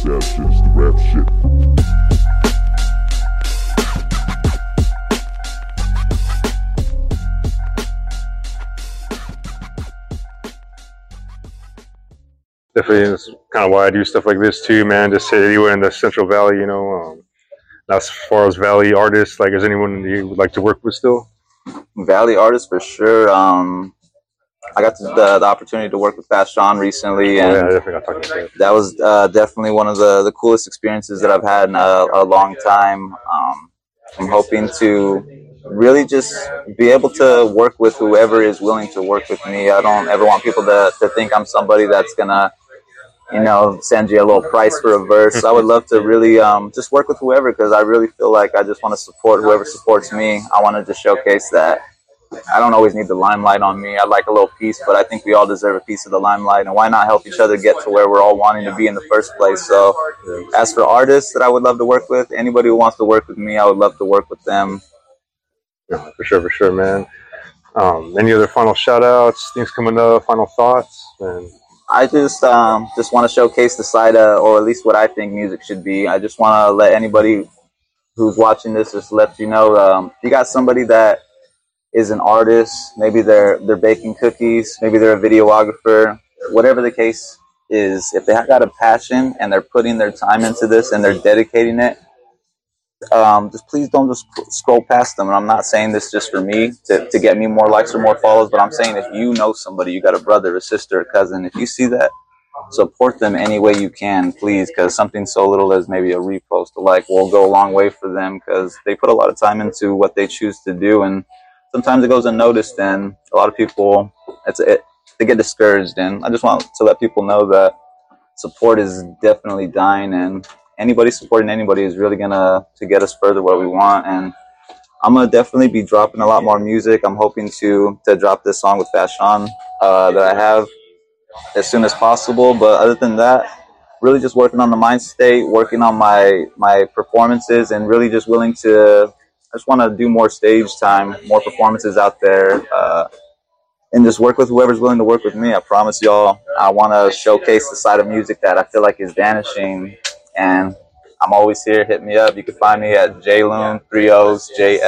That shit is the rap shit. Definitely, that's kind of why I do stuff like this too, man. Just say anywhere in the Central Valley, you know. As far as Valley artists, like, is anyone you would like to work with still? Valley artists for sure. I got the opportunity to work with Fast Sean recently, and Yeah, I definitely got talking about that. that was definitely one of the coolest experiences that I've had in a long time. I'm hoping to really just be able to work with whoever is willing to work with me. I don't ever want people to think I'm somebody that's gonna, send you a little price for a verse. I would love to really just work with whoever, because I really feel like I just want to support whoever supports me. I want to just showcase that I don't always need the limelight on me. I like a little piece, but I think we all deserve a piece of the limelight, and why not help each other get to where we're all wanting to be in the first place? So as for artists that I would love to work with, anybody who wants to work with me, I would love to work with them. Yeah, for sure, man. Any other final shout outs, things coming up, final thoughts? And I just want to showcase the side of, or at least what I think music should be. I just want to let anybody who's watching this just let you know, if you got somebody that is an artist, maybe they're baking cookies, maybe they're a videographer, whatever the case is, if they got a passion and they're putting their time into this and they're dedicating it, just please don't just scroll past them. And I'm not saying this just for me to get me more likes or more follows, but I'm saying if you know somebody, you got a brother, a sister, a cousin, if you see that, support them any way you can, please, because something so little as maybe a repost, a like, will go a long way for them, because they put a lot of time into what they choose to do, and sometimes it goes unnoticed, and a lot of people, they get discouraged. And I just want to let people know that support is definitely dying, and anybody supporting anybody is really gonna to get us further where we want. And I'm gonna definitely be dropping a lot more music. I'm hoping to drop this song with Fast Sean that I have as soon as possible. But other than that, really just working on the mind state, working on my performances, and really just willing to. I just want to do more stage time, more performances out there, and just work with whoever's willing to work with me. I promise y'all, I want to showcase the side of music that I feel like is vanishing, and I'm always here. Hit me up. You can find me at JLoon, 3 O's,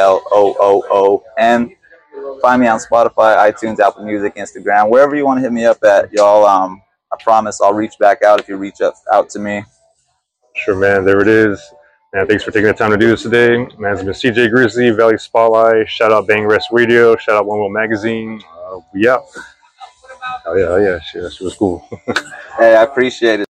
JLOOON. Find me on Spotify, iTunes, Apple Music, Instagram, wherever you want to hit me up at, y'all. I promise I'll reach back out if you reach out to me. sure, man, there it is. Man, thanks for taking the time to do this today. Man, it's been CJ Grizzly, Valley Spotlight. Shout out Bang Rest Radio. Shout out One Will Magazine. We out. Oh yeah, shit, that shit was cool. Hey, I appreciate it.